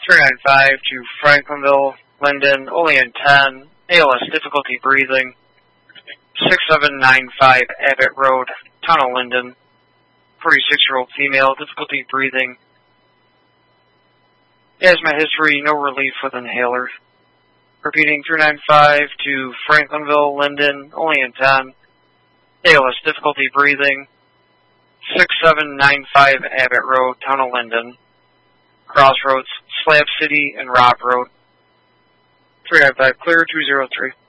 395 to Franklinville, Linden, Olean 10, ALS difficulty breathing. 6795 Abbott Road, Town of Linden, 46-year-old female, difficulty breathing. Asthma history, no relief with inhaler. Repeating 395 to Franklinville, Linden, Olean 10, ALS difficulty breathing. 6795 Abbott Road, Town of Linden, Crossroads, Slab City, and Robb Road. 395 clear, 203.